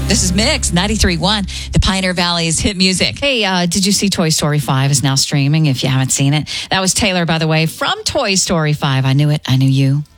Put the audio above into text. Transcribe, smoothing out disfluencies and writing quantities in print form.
This is Mix 93.1, the Pioneer Valley's hit music. Hey, did you see Toy Story 5 is now streaming if you haven't seen it? That was Taylor, by the way, from Toy Story 5. I knew it. I knew you.